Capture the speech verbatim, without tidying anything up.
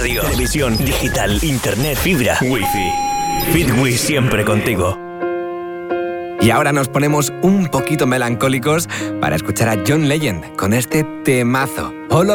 radio, televisión, digital, internet, fibra, wifi. Fitwi siempre contigo. Y ahora nos ponemos un poquito melancólicos para escuchar a John Legend con este temazo. All